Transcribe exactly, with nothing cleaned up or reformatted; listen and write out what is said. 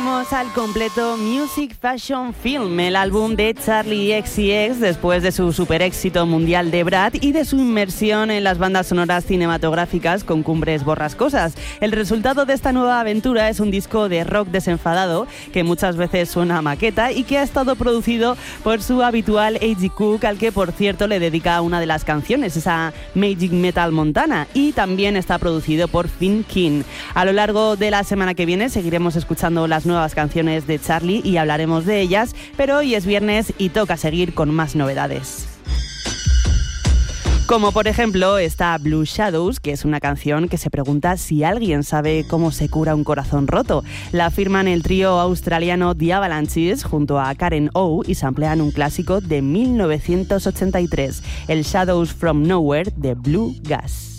Escuchamos al completo Music Fashion Film, el álbum de Charli X C X después de su super éxito mundial de Brad y de su inmersión en las bandas sonoras cinematográficas con Cumbres Borrascosas. El resultado de esta nueva aventura es un disco de rock desenfadado que muchas veces suena a maqueta y que ha estado producido por su habitual A G Cook, al que por cierto le dedica una de las canciones, esa Magic Metal Montana, y también está producido por Finn King. A lo largo de la semana que viene seguiremos escuchando las nuevas canciones de Charli y hablaremos de ellas, pero hoy es viernes y toca seguir con más novedades. Como por ejemplo esta Blue Shadows, que es una canción que se pregunta si alguien sabe cómo se cura un corazón roto. La firman el trío australiano The Avalanches junto a Karen O y samplean un clásico de mil novecientos ochenta y tres, el Shadows from Nowhere de Blue Gas.